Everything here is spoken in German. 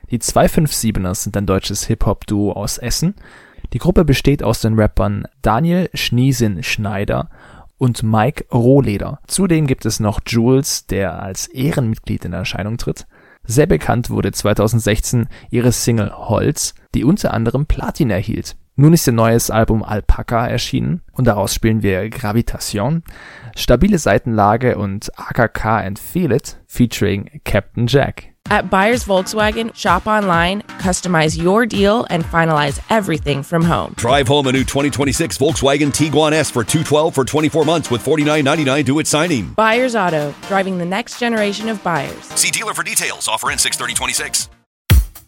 Die 257ers sind ein deutsches Hip-Hop-Duo aus Essen. Die Gruppe besteht aus den Rappern Daniel Schniesin-Schneider und Mike Rohleder. Zudem gibt es noch Jules, der als Ehrenmitglied in Erscheinung tritt. Sehr bekannt wurde 2016 ihre Single Holz, die unter anderem Platin erhielt. Nun ist ihr neues Album Alpaca erschienen und daraus spielen wir Gravitation, stabile Seitenlage und AKK and Feel It featuring Captain Jack. At Buyers Volkswagen, shop online, customize your deal, and finalize everything from home. Drive home a new 2026 Volkswagen Tiguan S for $212 for 24 months with $49.99 due at signing. Buyers Auto, driving the next generation of buyers. See dealer for details. Offer ends 6/30/26.